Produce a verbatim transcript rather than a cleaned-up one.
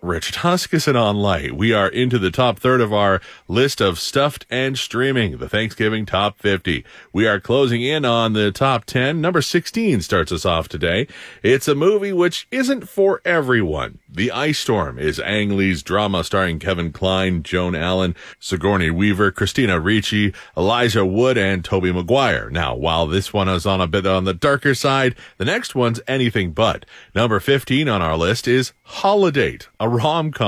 Richard Huskisson on Light. We are into the top third of our list of stuffed and streaming, the Thanksgiving Top fifty. We are closing in on the top ten. Number sixteen starts us off today. It's a movie which isn't for everyone. The Ice Storm is Ang Lee's drama starring Kevin Kline, Joan Allen, Sigourney Weaver, Christina Ricci, Elijah Wood, and Tobey Maguire. Now, while this one is on a bit on the darker side, the next one's anything but. Number fifteen on our list is Holidate, a rom-com